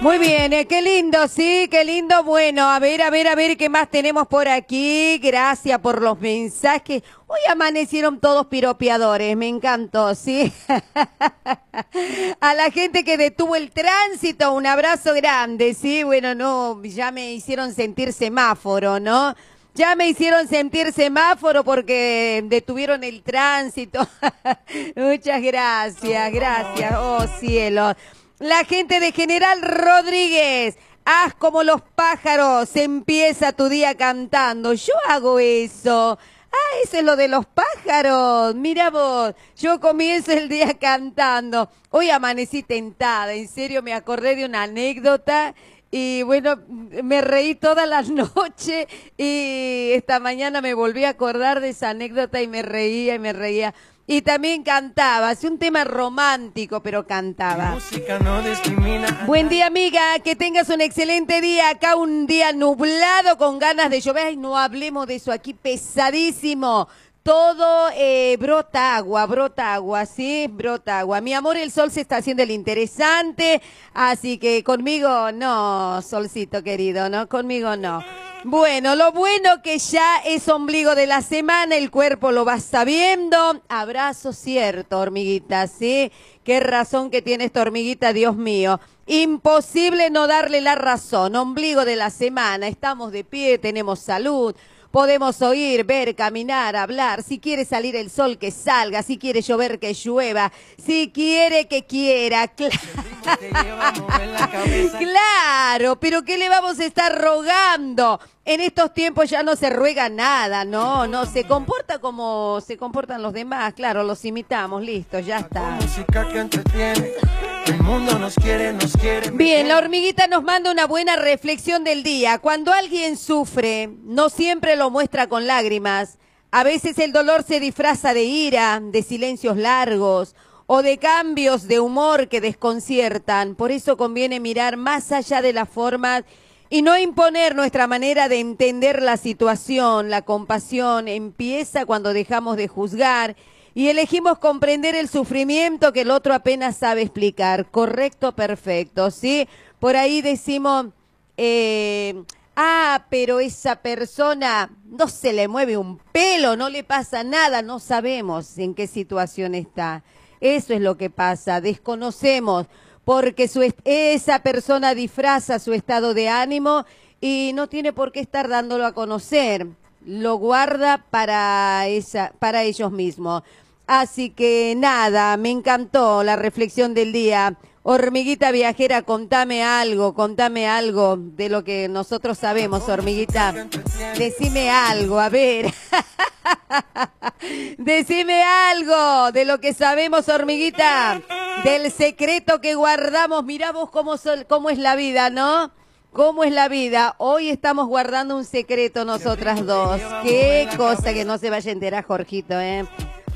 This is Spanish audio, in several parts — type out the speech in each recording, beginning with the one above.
Muy bien, qué lindo, sí, qué lindo. Bueno, a ver, qué más tenemos por aquí. Gracias por los mensajes. Hoy amanecieron todos piropeadores, me encantó, ¿sí? A la gente que detuvo el tránsito, un abrazo grande, ¿sí? Bueno, no, ya me hicieron sentir semáforo, ¿no? Ya me hicieron sentir semáforo porque detuvieron el tránsito. Muchas gracias, gracias, oh cielo. La gente de General Rodríguez, haz como los pájaros, empieza tu día cantando. Yo hago eso. Ah, eso es lo de los pájaros. Mira vos, yo comienzo el día cantando. Hoy amanecí tentada, en serio me acordé de una anécdota. Y bueno, me reí toda la noche y esta mañana me volví a acordar de esa anécdota y me reía y me reía. Y también cantaba, hace un tema romántico, pero cantaba. Música no discrimina. Buen día, amiga, que tengas un excelente día. Acá un día nublado con ganas de llover. Ay, no hablemos de eso, aquí pesadísimo. Todo brota agua, ¿sí? Brota agua. Mi amor, el sol se está haciendo el interesante, así que conmigo no, solcito querido, ¿no? Conmigo no. Bueno, lo bueno que ya es ombligo de la semana, el cuerpo lo va sabiendo. Abrazo cierto, hormiguita, ¿sí? Qué razón que tiene esta hormiguita, Dios mío. Imposible no darle la razón. Ombligo de la semana, estamos de pie, tenemos salud. Podemos oír, ver, caminar, hablar. Si quiere salir el sol, que salga. Si quiere llover, que llueva. Si quiere, que quiera. Claro, pero ¿qué le vamos a estar rogando? En estos tiempos ya no se ruega nada, no, se comporta como se comportan los demás. Claro, los imitamos, listo, ya está. Música que entretiene. El mundo nos quiere. Bien, la hormiguita nos manda una buena reflexión del día. Cuando alguien sufre, no siempre lo muestra con lágrimas. A veces el dolor se disfraza de ira, de silencios largos o de cambios de humor que desconciertan. Por eso conviene mirar más allá de las formas y no imponer nuestra manera de entender la situación. La compasión empieza cuando dejamos de juzgar y elegimos comprender el sufrimiento que el otro apenas sabe explicar. Correcto, perfecto, ¿sí? Por ahí decimos, pero esa persona no se le mueve un pelo, no le pasa nada, no sabemos en qué situación está. Eso es lo que pasa, desconocemos, porque esa persona disfraza su estado de ánimo y no tiene por qué estar dándolo a conocer. Lo guarda para ellos mismos. Así que nada, me encantó la reflexión del día. Hormiguita viajera, contame algo de lo que nosotros sabemos, hormiguita. Decime algo, a ver. Decime algo de lo que sabemos, hormiguita. Del secreto que guardamos. Mirá vos cómo es la vida, ¿no? ¿Cómo es la vida? Hoy estamos guardando un secreto nosotras dos. Qué cosa que no se vaya a enterar, Jorgito, ¿eh?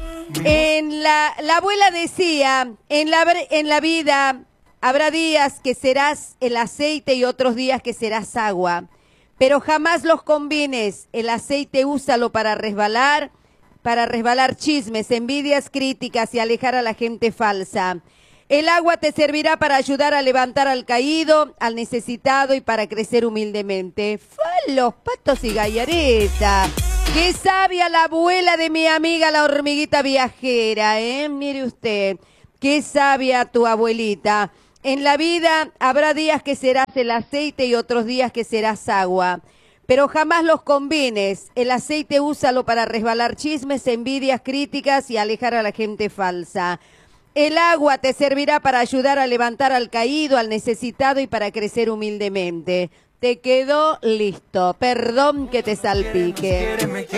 La abuela decía, en la vida habrá días que serás el aceite y otros días que serás agua, pero jamás los combines. El aceite úsalo para resbalar chismes, envidias, críticas y alejar a la gente falsa. El agua te servirá para ayudar a levantar al caído, al necesitado y para crecer humildemente. Los patos y gallareta. Qué sabia la abuela de mi amiga la hormiguita viajera, ¿eh? Mire usted, qué sabia tu abuelita. En la vida habrá días que serás el aceite y otros días que serás agua, pero jamás los combines. El aceite úsalo para resbalar chismes, envidias, críticas y alejar a la gente falsa. El agua te servirá para ayudar a levantar al caído, al necesitado y para crecer humildemente. Te quedó listo. Perdón que te salpique.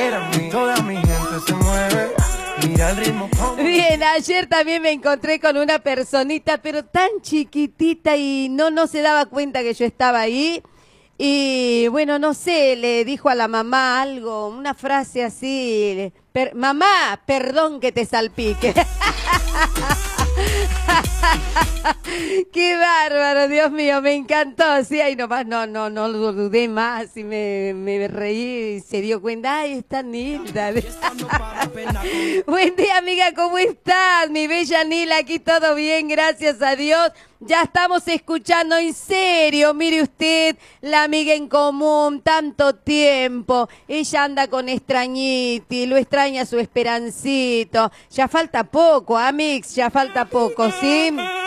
Bien, ayer también me encontré con una personita, pero tan chiquitita y no se daba cuenta que yo estaba ahí. Y bueno, no sé, le dijo a la mamá algo, una frase así. Mamá, perdón que te salpique. Qué bárbaro, Dios mío, me encantó. Sí, ahí nomás no lo dudé más y me reí y se dio cuenta. Ay, está Nilda. Buen día, amiga, ¿cómo estás? Mi bella Nila, aquí todo bien, gracias a Dios. Ya estamos escuchando, en serio, mire usted, la amiga en común, tanto tiempo. Ella anda con extrañiti, lo extraña su Esperancito. Ya falta poco, Amix, ya falta poco, ¿sí?